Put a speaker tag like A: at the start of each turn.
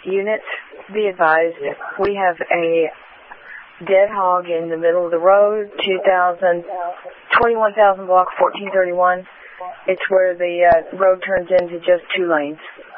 A: units, be advised, we have a dead hog in the middle of the road, 21,000 block 1431. It's where the road turns into just 2 lanes.